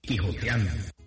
Quijoteando.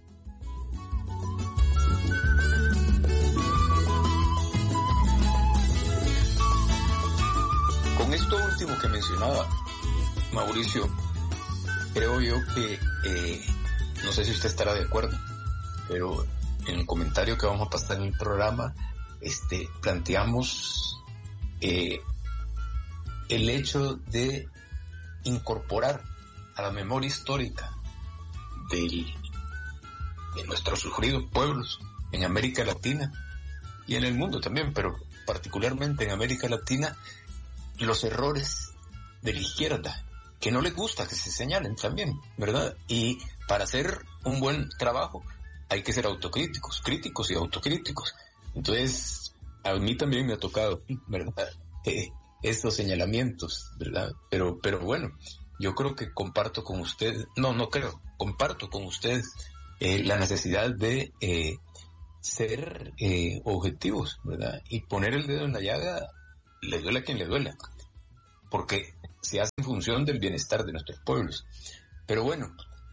Con esto último que mencionaba Mauricio, creo yo que, no sé si usted estará de acuerdo, pero en el comentario que vamos a pasar en el programa, planteamos el hecho de incorporar a la memoria histórica de nuestros sufridos pueblos en América Latina y en el mundo también, pero particularmente en América Latina, los errores de la izquierda, que no les gusta que se señalen también, ¿verdad? Y para hacer un buen trabajo hay que ser autocríticos, críticos y autocríticos. Entonces, a mí también me ha tocado, ¿verdad? Estos señalamientos, ¿verdad? Pero bueno, yo creo que comparto con usted, comparto con usted la necesidad de ser objetivos, ¿verdad? Y poner el dedo en la llaga, le duela a quien le duela, porque se hace en función del bienestar de nuestros pueblos. Pero bueno,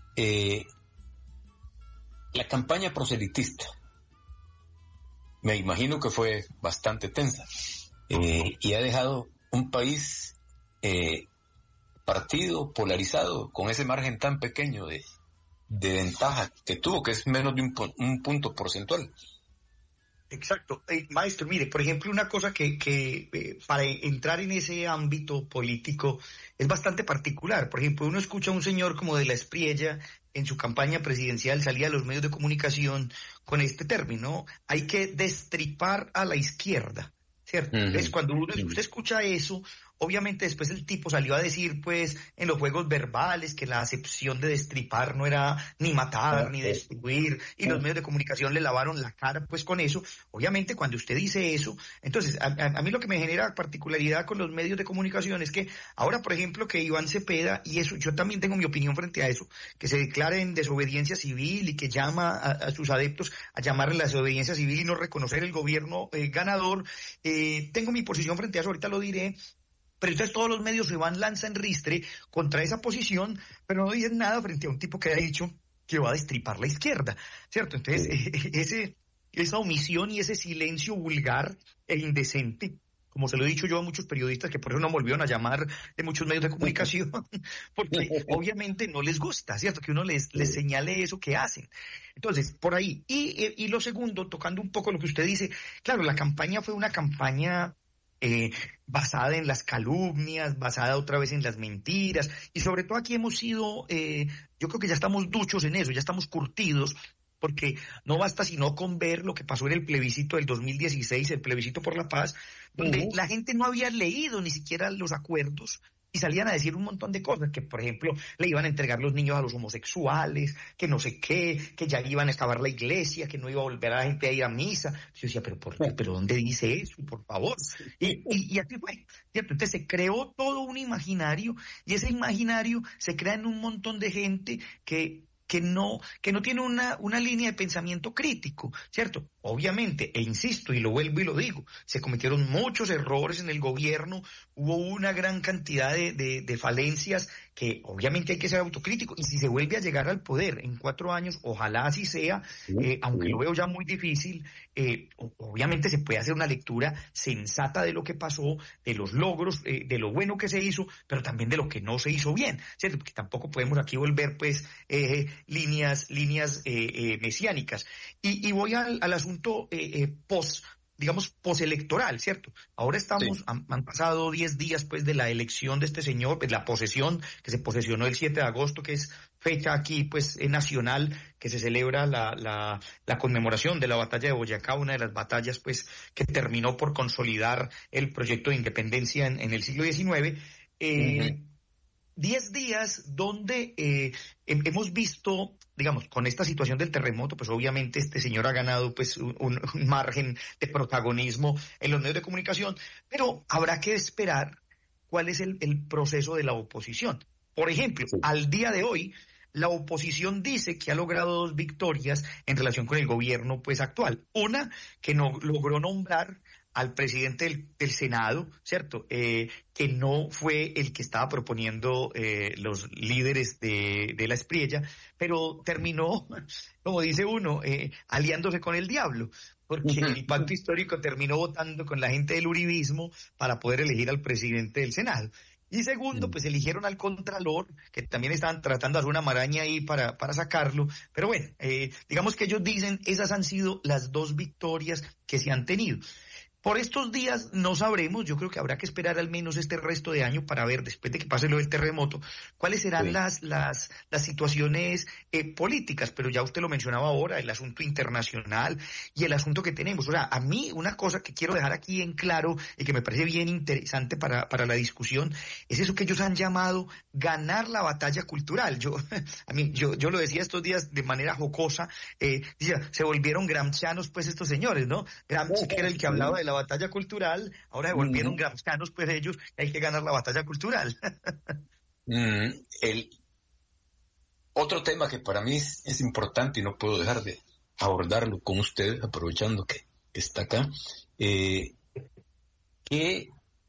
la campaña proselitista, me imagino que fue bastante tensa, y ha dejado un país partido, polarizado, con ese margen tan pequeño de ventaja que tuvo, que es menos de un punto porcentual. Exacto. Maestro, mire, por ejemplo, una cosa que para entrar en ese ámbito político es bastante particular. Por ejemplo, uno escucha a un señor como de la Espriella en su campaña presidencial, salía a los medios de comunicación con este término: hay que destripar a la izquierda, ¿cierto? Entonces, cuando usted escucha eso, obviamente después el tipo salió a decir, pues, en los juegos verbales, que la acepción de destripar no era ni matar, ni destruir, y los medios de comunicación le lavaron la cara, pues, con eso. Obviamente, cuando usted dice eso, entonces, a mí lo que me genera particularidad con los medios de comunicación es que ahora, por ejemplo, que Iván Cepeda, y eso, yo también tengo mi opinión frente a eso, que se declare en desobediencia civil y que llama a sus adeptos a llamarle la desobediencia civil y no reconocer el gobierno ganador. Tengo mi posición frente a eso, ahorita lo diré. Pero entonces todos los medios se van lanza en ristre contra esa posición, pero no dicen nada frente a un tipo que ha dicho que va a destripar la izquierda, ¿cierto? Entonces, esa omisión y ese silencio vulgar e indecente, como se lo he dicho yo a muchos periodistas, que por eso no volvieron a llamar de muchos medios de comunicación, porque obviamente no les gusta, ¿cierto? Que uno les señale eso que hacen. Entonces, por ahí. Y lo segundo, tocando un poco lo que usted dice, claro, la campaña fue una campaña basada en las calumnias, basada otra vez en las mentiras, y sobre todo aquí hemos sido, yo creo que ya estamos duchos en eso, ya estamos curtidos, porque no basta sino con ver lo que pasó en el plebiscito del 2016, el plebiscito por la paz, donde la gente no había leído ni siquiera los acuerdos, y salían a decir un montón de cosas, que por ejemplo le iban a entregar los niños a los homosexuales, que no sé qué, que ya iban a excavar la iglesia, que no iba a volver a la gente a ir a misa. Yo decía, pero ¿por qué? ¿Pero dónde dice eso? Por favor. Y así fue, ¿cierto? Entonces se creó todo un imaginario, y ese imaginario se crea en un montón de gente que no tiene una línea de pensamiento crítico, ¿cierto? Obviamente, e insisto y lo vuelvo y lo digo, se cometieron muchos errores en el gobierno, hubo una gran cantidad de falencias que obviamente hay que ser autocrítico, y si se vuelve a llegar al poder en 4 años, ojalá así sea, aunque lo veo ya muy difícil, obviamente se puede hacer una lectura sensata de lo que pasó, de los logros, de lo bueno que se hizo, pero también de lo que no se hizo bien, ¿cierto? Porque tampoco podemos aquí volver, pues, líneas mesiánicas. Y voy al asunto postelectoral, ¿cierto? Ahora estamos, han pasado 10 días, pues, de la elección de este señor, pues, la posesión, que se posesionó el 7 de agosto, que es fecha aquí, pues, nacional, que se celebra la conmemoración de la batalla de Boyacá, una de las batallas, pues, que terminó por consolidar el proyecto de independencia en el siglo XIX. 10 días donde hemos visto, digamos, con esta situación del terremoto, pues obviamente este señor ha ganado, pues, un margen de protagonismo en los medios de comunicación, pero habrá que esperar cuál es el proceso de la oposición. Por ejemplo, al día de hoy, la oposición dice que ha logrado 2 victorias en relación con el gobierno, pues, actual. Una, que no logró nombrar al presidente del Senado, ¿cierto? Que no fue el que estaba proponiendo los líderes de la Espriella, pero terminó, como dice uno, aliándose con el diablo, porque el pacto histórico terminó votando con la gente del uribismo para poder elegir al presidente del Senado. Y segundo, pues eligieron al contralor, que también estaban tratando de hacer una maraña ahí para sacarlo. Pero bueno, digamos que ellos dicen, esas han sido las dos victorias que se han tenido. Por estos días no sabremos, yo creo que habrá que esperar al menos este resto de año para ver, después de que pase lo del terremoto, cuáles serán las situaciones políticas, pero ya usted lo mencionaba ahora, el asunto internacional y el asunto que tenemos. O sea, a mí una cosa que quiero dejar aquí en claro y que me parece bien interesante para la discusión, es eso que ellos han llamado ganar la batalla cultural. Yo lo decía estos días de manera jocosa, se volvieron gramscianos pues estos señores, ¿no? Gramsci, que era el que hablaba de la batalla cultural, ahora se volvieron gramscianos pues ellos, hay que ganar la batalla cultural. El otro tema que para mí es importante y no puedo dejar de abordarlo con usted, aprovechando que está acá, ¿qué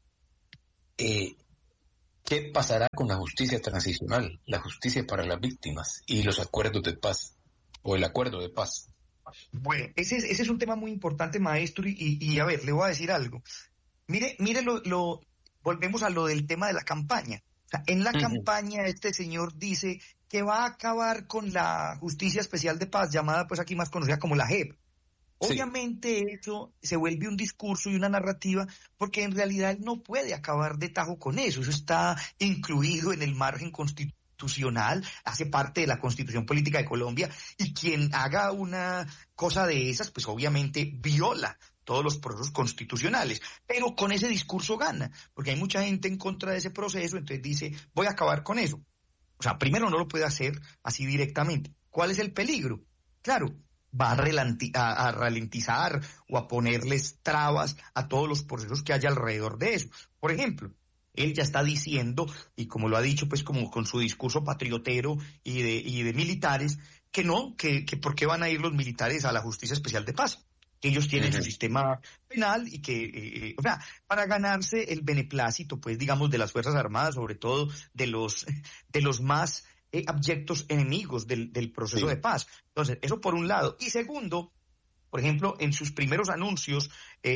pasará con la justicia transicional, la justicia para las víctimas y los acuerdos de paz, o el acuerdo de paz? Bueno, ese es un tema muy importante, maestro, y a ver, le voy a decir algo. Mire, volvemos a lo del tema de la campaña. O sea, en la campaña este señor dice que va a acabar con la Justicia Especial de Paz, llamada pues aquí más conocida como la JEP. Obviamente eso se vuelve un discurso y una narrativa, porque en realidad él no puede acabar de tajo con eso. Eso está incluido en el margen constitucional, hace parte de la Constitución Política de Colombia, y quien haga una cosa de esas, pues obviamente viola todos los procesos constitucionales, pero con ese discurso gana, porque hay mucha gente en contra de ese proceso, entonces dice, voy a acabar con eso. O sea, primero no lo puede hacer así directamente. ¿Cuál es el peligro? Claro, va a ralentizar o a ponerles trabas a todos los procesos que haya alrededor de eso. Por ejemplo, él ya está diciendo, y como lo ha dicho pues como con su discurso patriotero y de militares, que no, que por qué van a ir los militares a la Justicia Especial de Paz. Que ellos tienen su sistema penal y que, o sea, para ganarse el beneplácito, pues digamos, de las Fuerzas Armadas, sobre todo de los más abyectos enemigos del proceso de paz. Entonces, eso por un lado. Y segundo, por ejemplo, en sus primeros anuncios,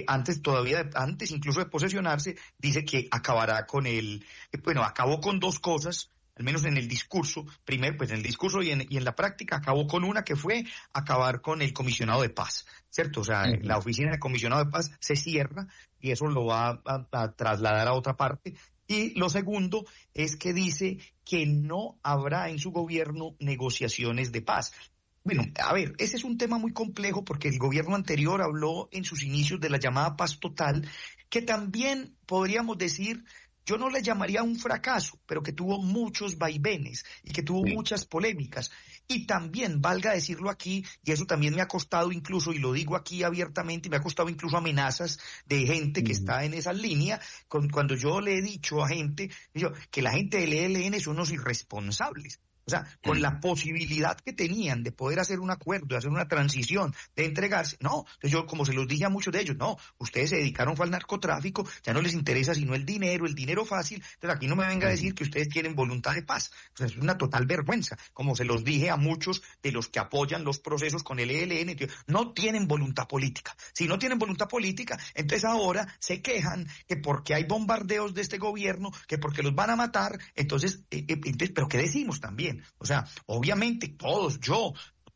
antes incluso de posesionarse, dice que acabará con acabó con dos cosas, al menos en el discurso. Primero, pues en el discurso y en la práctica, acabó con una que fue acabar con el comisionado de paz, ¿cierto? O sea, la oficina de comisionado de paz se cierra y eso lo va a trasladar a otra parte. Y lo segundo es que dice que no habrá en su gobierno negociaciones de paz. Bueno, a ver, ese es un tema muy complejo porque el gobierno anterior habló en sus inicios de la llamada paz total, que también podríamos decir, yo no le llamaría un fracaso, pero que tuvo muchos vaivenes y que tuvo muchas polémicas. Y también, valga decirlo aquí, y eso también me ha costado incluso, y lo digo aquí abiertamente, me ha costado incluso amenazas de gente que está en esa línea, cuando yo le he dicho a gente que la gente del ELN son unos irresponsables. O sea, con la posibilidad que tenían de poder hacer un acuerdo, de hacer una transición, de entregarse. No, entonces yo, como se los dije a muchos de ellos, no, ustedes se dedicaron al narcotráfico, ya no les interesa sino el dinero fácil. Entonces aquí no me venga a decir que ustedes tienen voluntad de paz. O sea, es una total vergüenza. Como se los dije a muchos de los que apoyan los procesos con el ELN, no tienen voluntad política. Si no tienen voluntad política, entonces ahora se quejan que porque hay bombardeos de este gobierno, que porque los van a matar, entonces ¿pero qué decimos también? O sea, obviamente todos, yo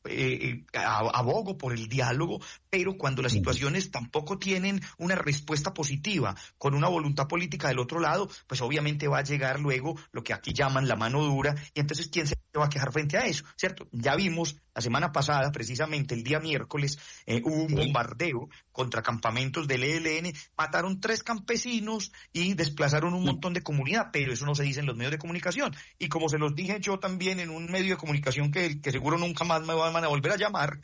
abogo por el diálogo, pero cuando las situaciones tampoco tienen una respuesta positiva, con una voluntad política del otro lado, pues obviamente va a llegar luego lo que aquí llaman la mano dura, y entonces ¿quién se va a quejar frente a eso? ¿Cierto? Ya vimos la semana pasada, precisamente el día miércoles, hubo un bombardeo contra campamentos del ELN, mataron 3 campesinos y desplazaron un montón de comunidad, pero eso no se dice en los medios de comunicación. Y como se los dije yo también en un medio de comunicación que seguro nunca más me van a volver a llamar,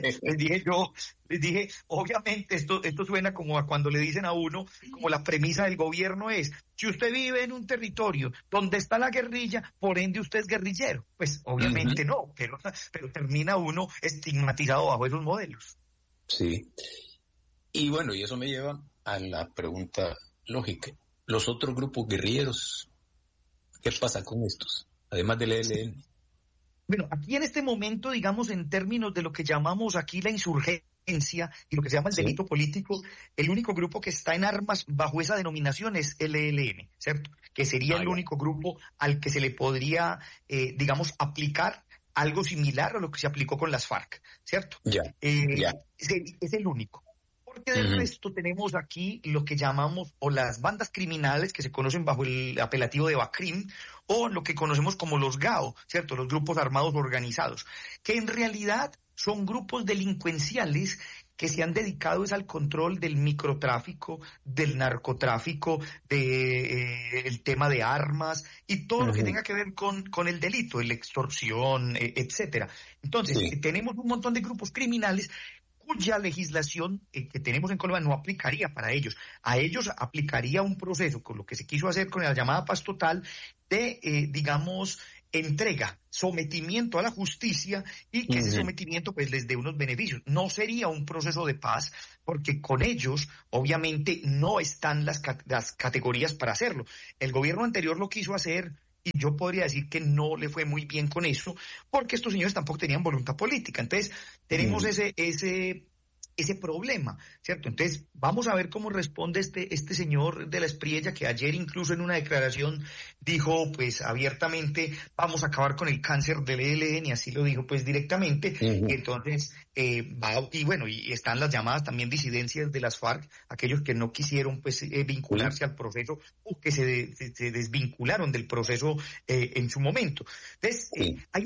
les dije, obviamente esto suena como a cuando le dicen a uno, como la premisa del gobierno es, si usted vive en un territorio donde está la guerrilla, por ende usted es guerrillero. Pues obviamente no, pero termina uno estigmatizado bajo esos modelos. Sí. Y bueno, y eso me lleva a la pregunta lógica. Los otros grupos guerrilleros, ¿qué pasa con estos? Además del ELN. Bueno, aquí en este momento, digamos, en términos de lo que llamamos aquí la insurgencia y lo que se llama el delito político, el único grupo que está en armas bajo esa denominación es el ELN, ¿cierto? Que sería el único grupo al que se le podría, digamos, aplicar algo similar a lo que se aplicó con las FARC, ¿cierto? Es el único. Porque del resto tenemos aquí lo que llamamos o las bandas criminales que se conocen bajo el apelativo de BACRIM o lo que conocemos como los GAO, ¿cierto? Los grupos armados organizados, que en realidad son grupos delincuenciales que se han dedicado al control del microtráfico, del narcotráfico, el tema de armas y todo lo que tenga que ver con el delito, la extorsión, etcétera. Entonces, tenemos un montón de grupos criminales cuya legislación que tenemos en Colombia no aplicaría para ellos. A ellos aplicaría un proceso, con lo que se quiso hacer con la llamada paz total, de, digamos, entrega, sometimiento a la justicia y que ese sometimiento pues les dé unos beneficios. No sería un proceso de paz porque con ellos obviamente no están las categorías para hacerlo. El gobierno anterior lo quiso hacer y yo podría decir que no le fue muy bien con eso, porque estos señores tampoco tenían voluntad política. Entonces, tenemos ese problema, ¿cierto? Entonces, vamos a ver cómo responde este señor de la Espriella, que ayer incluso en una declaración dijo, pues, abiertamente, vamos a acabar con el cáncer del ELN, y así lo dijo, pues, directamente. Y entonces, y están las llamadas también disidencias de las FARC, aquellos que no quisieron, pues, vincularse al proceso o que se desvincularon del proceso en su momento. Entonces, hay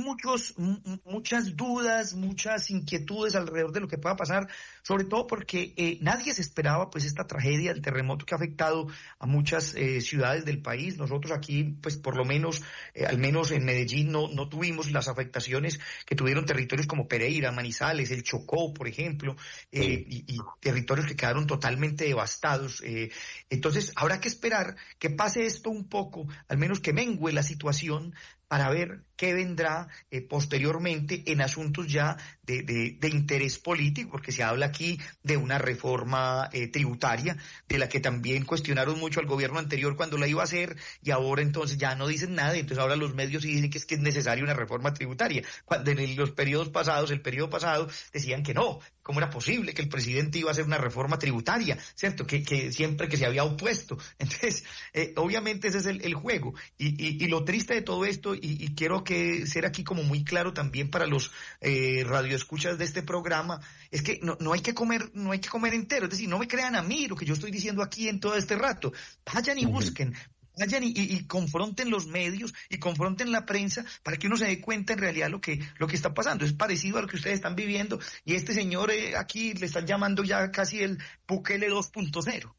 muchas dudas, muchas inquietudes alrededor de lo que pueda pasar, sobre todo porque nadie se esperaba pues esta tragedia, el terremoto que ha afectado a muchas ciudades del país. Nosotros aquí, pues por lo menos, al menos en Medellín, no tuvimos las afectaciones que tuvieron territorios como Pereira, Manizales, el Chocó, por ejemplo, y territorios que quedaron totalmente devastados. Entonces, habrá que esperar que pase esto un poco, al menos que mengue la situación, para ver qué vendrá posteriormente en asuntos ya de interés político, porque se habla aquí de una reforma tributaria, de la que también cuestionaron mucho al gobierno anterior cuando la iba a hacer, y ahora entonces ya no dicen nada, entonces ahora los medios sí dicen que es necesaria una reforma tributaria, cuando en los periodos pasados, el periodo pasado, decían que no. ¿Cómo era posible que el presidente iba a hacer una reforma tributaria, cierto? Que siempre que se había opuesto. Entonces, obviamente ese es el juego. Y lo triste de todo esto, y quiero que ser aquí como muy claro también para los radioescuchas de este programa, es que no hay que comer entero. Es decir, no me crean a mí lo que yo estoy diciendo aquí en todo este rato. Vayan y busquen. Vayan y confronten los medios y confronten la prensa para que uno se dé cuenta en realidad lo que está pasando. Es parecido a lo que ustedes están viviendo, y este señor aquí le están llamando ya casi el Bukele 2.0.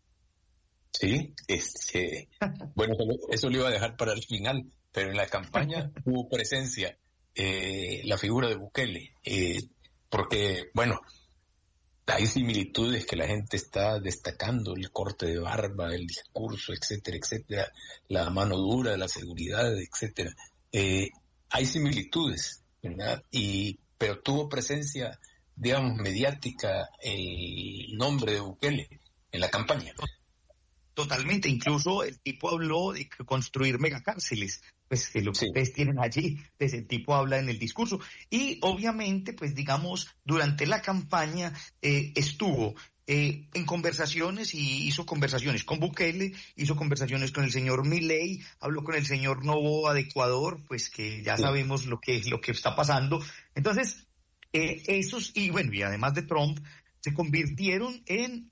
Sí, bueno, eso lo iba a dejar para el final, pero en la campaña tuvo presencia la figura de Bukele, porque, bueno, hay similitudes que la gente está destacando, el corte de barba, el discurso, etcétera, etcétera, la mano dura, la seguridad, etcétera. Hay similitudes, ¿verdad? Pero tuvo presencia, digamos, mediática el nombre de Bukele en la campaña. Totalmente, incluso el tipo habló de construir megacárceles, pues lo que ustedes tienen allí, pues el tipo habla en el discurso, y obviamente, pues digamos, durante la campaña estuvo en conversaciones y hizo conversaciones con Bukele, hizo conversaciones con el señor Milei, habló con el señor Noboa de Ecuador, pues que ya sabemos lo que está pasando. Entonces, esos, y bueno, y además de Trump, se convirtieron en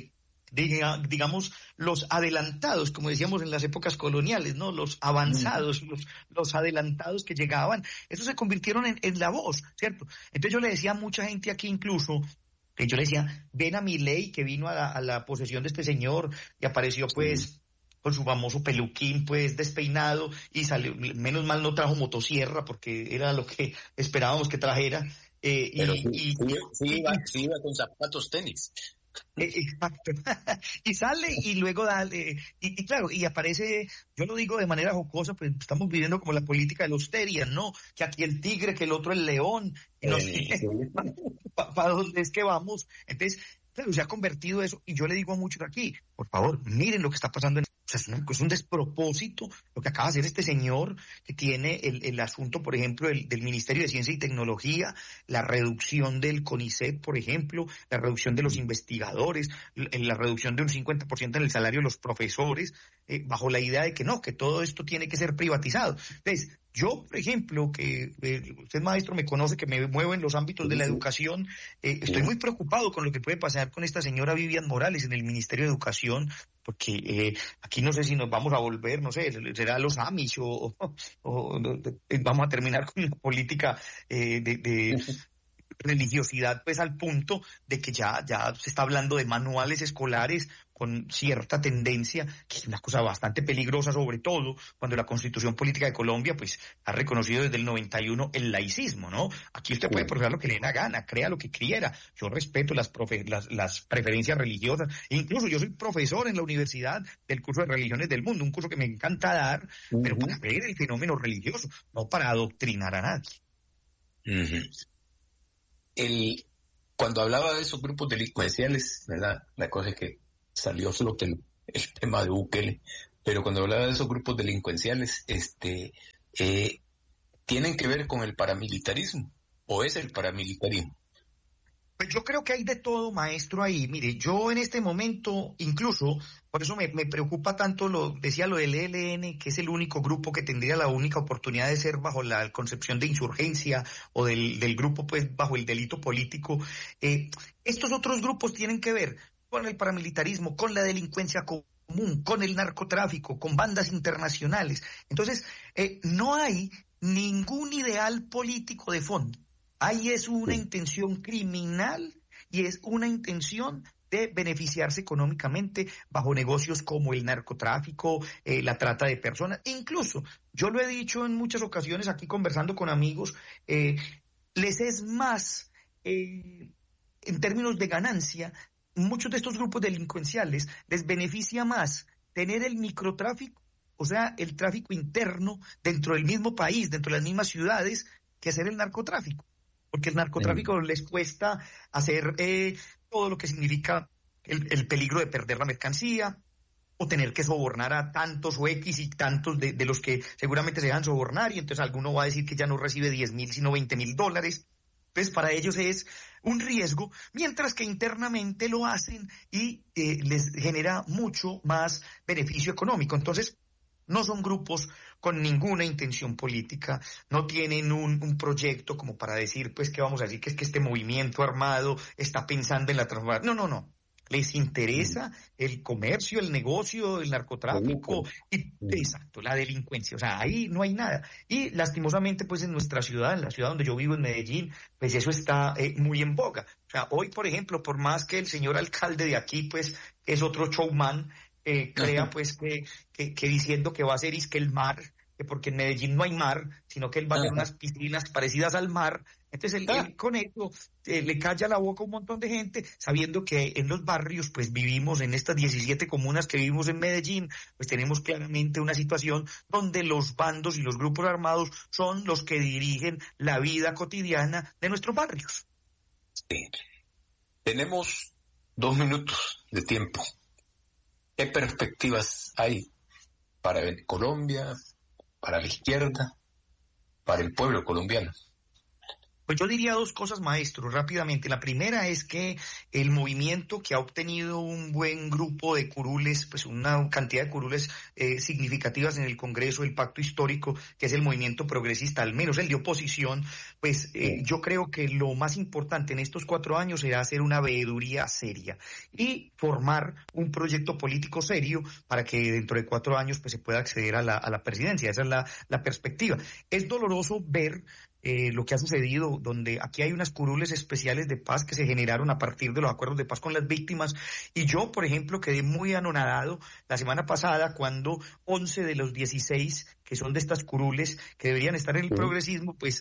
digamos, los adelantados, como decíamos en las épocas coloniales, ¿no? Los avanzados, los adelantados que llegaban, esos se convirtieron en la voz, ¿cierto? Entonces yo le decía a mucha gente aquí incluso, que yo le decía, ven a Milei, que vino a la posesión de este señor y apareció pues con su famoso peluquín pues despeinado, y salió, menos mal no trajo motosierra porque era lo que esperábamos que trajera. Pero sí iba con zapatos tenis. Exacto. Y sale y luego dale, y claro, y aparece, yo lo digo de manera jocosa, pues estamos viviendo como la política de los Terian, ¿no? Que aquí el tigre, que el otro el león, y no sé para dónde es que vamos. Entonces, Claro, se ha convertido eso, y yo le digo a muchos aquí, por favor, miren lo que está pasando. O sea, es un despropósito lo que acaba de hacer este señor, que tiene el asunto, por ejemplo, del Ministerio de Ciencia y Tecnología, la reducción del CONICET, por ejemplo, la reducción de los investigadores, la reducción de un 50% en el salario de los profesores, bajo la idea de que no, que todo esto tiene que ser privatizado. Entonces, yo, por ejemplo, que usted, maestro, me conoce, que me muevo en los ámbitos de la educación, estoy muy preocupado con lo que puede pasar con esta señora Vivian Morales en el Ministerio de Educación, porque aquí no sé si nos vamos a volver, no sé, será los Amish o vamos a terminar con la política de religiosidad, pues al punto de que ya se está hablando de manuales escolares con cierta tendencia, que es una cosa bastante peligrosa, sobre todo cuando la Constitución Política de Colombia pues ha reconocido desde el 91 el laicismo, ¿no? Aquí usted puede profesar lo que le dé la gana, crea lo que quiera. Yo respeto las preferencias religiosas. Incluso yo soy profesor en la universidad del curso de Religiones del Mundo, un curso que me encanta dar, pero para ver el fenómeno religioso, no para adoctrinar a nadie. Cuando hablaba de esos grupos delincuenciales, ¿verdad? La cosa es que salió solo el tema de Bukele, pero cuando hablaba de esos grupos delincuenciales, ¿tienen que ver con el paramilitarismo o es el paramilitarismo? Pues yo creo que hay de todo, maestro, ahí. Mire, yo en este momento, incluso, por eso me preocupa tanto decía lo del ELN, que es el único grupo que tendría la única oportunidad de ser bajo la concepción de insurgencia o del grupo, pues, bajo el delito político. Estos otros grupos tienen que ver con el paramilitarismo, con la delincuencia común, con el narcotráfico, con bandas internacionales. Entonces, no hay ningún ideal político de fondo. Ahí es una intención criminal y es una intención de beneficiarse económicamente bajo negocios como el narcotráfico, la trata de personas. Incluso, yo lo he dicho en muchas ocasiones aquí conversando con amigos, les es más, en términos de ganancia, muchos de estos grupos delincuenciales les beneficia más tener el microtráfico, o sea, el tráfico interno dentro del mismo país, dentro de las mismas ciudades, que hacer el narcotráfico. Porque el narcotráfico les cuesta hacer todo lo que significa el peligro de perder la mercancía o tener que sobornar a tantos o X y tantos de los que seguramente se dejan sobornar, y entonces alguno va a decir que ya no recibe 10.000 sino $20.000. Entonces para ellos es un riesgo, mientras que internamente lo hacen y les genera mucho más beneficio económico. Entonces no son grupos con ninguna intención política, no tienen un proyecto como para decir, pues, que vamos a decir que es que este movimiento armado está pensando en la transformación. No. Les interesa el comercio, el negocio, el narcotráfico y, exacto, la delincuencia. O sea, ahí no hay nada. Y lastimosamente, pues, en nuestra ciudad, en la ciudad donde yo vivo, en Medellín, pues eso está muy en boga. O sea, hoy, por ejemplo, por más que el señor alcalde de aquí, pues, es otro showman, crea pues que diciendo que va a ser que el mar, que porque en Medellín no hay mar, sino que él va a hacer unas piscinas parecidas al mar. Entonces él con eso le calla la boca a un montón de gente, sabiendo que en los barrios pues vivimos, en estas 17 comunas que vivimos en Medellín, pues tenemos claramente una situación donde los bandos y los grupos armados son los que dirigen la vida cotidiana de nuestros barrios. Sí. Tenemos 2 minutos de tiempo. ¿Qué perspectivas hay para Colombia, para la izquierda, para el pueblo colombiano? Pues yo diría 2 cosas, maestro, rápidamente. La primera es que el movimiento, que ha obtenido un buen grupo de curules, pues una cantidad de curules significativas en el Congreso, el Pacto Histórico, que es el movimiento progresista, al menos el de oposición, pues yo creo que lo más importante en estos 4 años será hacer una veeduría seria y formar un proyecto político serio para que dentro de 4 años pues se pueda acceder a la presidencia. Esa es la perspectiva. Es doloroso ver lo que ha sucedido, donde aquí hay unas curules especiales de paz que se generaron a partir de los acuerdos de paz con las víctimas, y yo, por ejemplo, quedé muy anonadado la semana pasada cuando 11 de los 16 que son de estas curules, que deberían estar en el progresismo, pues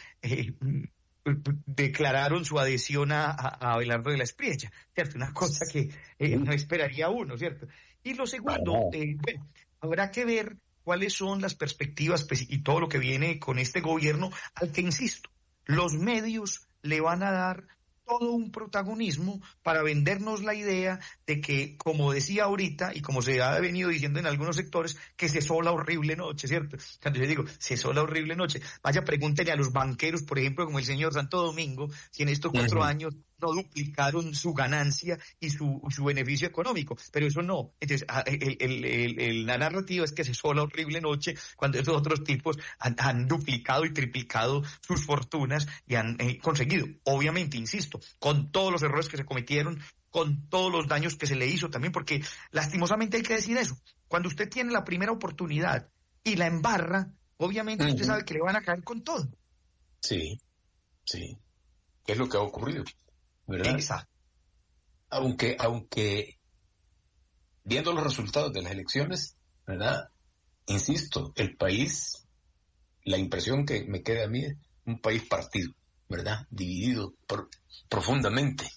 declararon su adhesión a Abelardo de la Espriella, ¿cierto? Una cosa que no esperaría uno, ¿cierto? Y lo segundo, bueno, habrá que ver cuáles son las perspectivas pues, y todo lo que viene con este gobierno, al que, insisto, los medios le van a dar todo un protagonismo para vendernos la idea de que, como decía ahorita, y como se ha venido diciendo en algunos sectores, que cesó la horrible noche, ¿cierto? Cuando yo digo, cesó la horrible noche, vaya, pregúntenle a los banqueros, por ejemplo, como el señor Santo Domingo, si en estos 4 años no duplicaron su ganancia y su beneficio económico, pero eso no. Entonces, la narrativa es que cesó la horrible noche cuando esos otros tipos han duplicado y triplicado sus fortunas y han conseguido, obviamente, insisto, con todos los errores que se cometieron, con todos los daños que se le hizo también, porque lastimosamente hay que decir eso, cuando usted tiene la primera oportunidad y la embarra, obviamente usted sabe que le van a caer con todo. Sí, sí, ¿qué es lo que ha ocurrido? ¿Verdad? Exacto. Aunque viendo los resultados de las elecciones, ¿verdad? Insisto, el país, la impresión que me queda a mí es un país partido, ¿verdad? Dividido profundamente.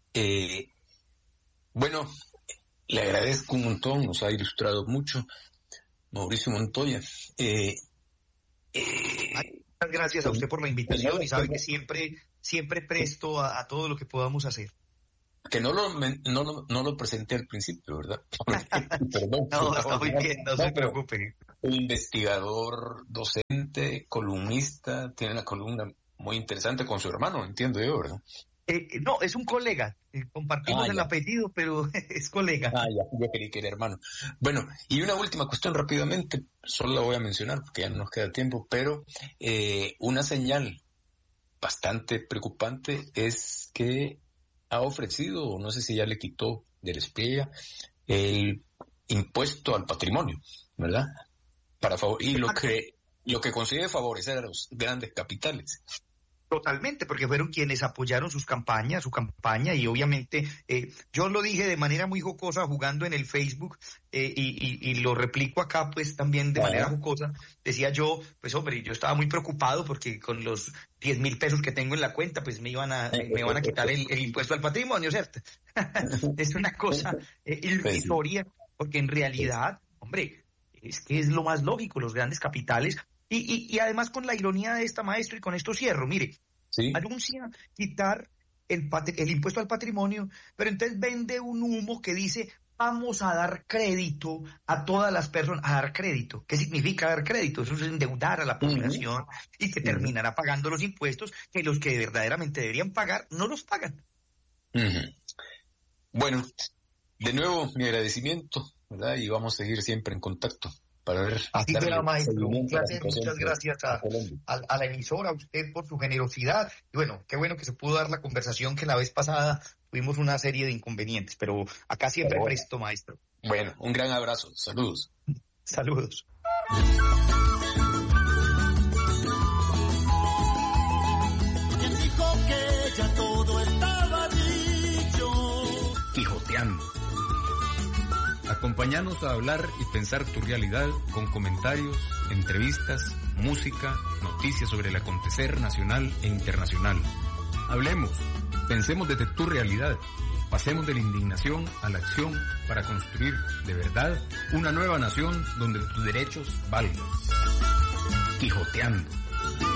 Bueno, le agradezco un montón, nos ha ilustrado mucho Mauricio Montoya. Muchas gracias a usted por la invitación y sabe que siempre presto a todo lo que podamos hacer. Que no lo presenté al principio, ¿verdad? Perdón. No, está muy bien, no se preocupe. Investigador, docente, columnista, tiene una columna muy interesante con su hermano, entiendo yo, ¿verdad? No, es un colega. Compartimos el apellido, pero es colega. Ya, yo creí que era hermano. Bueno, y una última cuestión rápidamente, solo la voy a mencionar porque ya no nos queda tiempo, pero una señal bastante preocupante es que ha ofrecido, o no sé si ya le quitó de la espriella, el impuesto al patrimonio, ¿verdad? Y lo que consigue favorecer a los grandes capitales. Totalmente, porque fueron quienes apoyaron su campaña, y obviamente yo lo dije de manera muy jocosa jugando en el Facebook y lo replico acá pues también de manera jocosa. Decía yo, pues hombre, yo estaba muy preocupado porque con los 10,000 pesos que tengo en la cuenta pues me van a quitar el impuesto al patrimonio, ¿cierto? Es una cosa irrisoria, porque en realidad, hombre, es que es lo más lógico, los grandes capitales. Y además con la ironía de esta, maestro, y con esto cierro, mire, anuncia quitar el impuesto al patrimonio, pero entonces vende un humo que dice, vamos a dar crédito a todas las personas. ¿A dar crédito? ¿Qué significa dar crédito? Eso es endeudar a la población y que terminará pagando los impuestos que los que verdaderamente deberían pagar no los pagan. Bueno, de nuevo mi agradecimiento, ¿verdad? Y vamos a seguir siempre en contacto. Así será, maestro. Un placer. Muchas gracias a la emisora, a usted por su generosidad. Y bueno, qué bueno que se pudo dar la conversación, que la vez pasada tuvimos una serie de inconvenientes, pero acá siempre presto, maestro. Bueno, un gran abrazo. Saludos. Saludos. ¿Quién dijo que ya todo estaba dicho? Quijoteando. Acompáñanos a hablar y pensar tu realidad con comentarios, entrevistas, música, noticias sobre el acontecer nacional e internacional. Hablemos, pensemos desde tu realidad, pasemos de la indignación a la acción para construir, de verdad, una nueva nación donde tus derechos valgan. Quijoteando.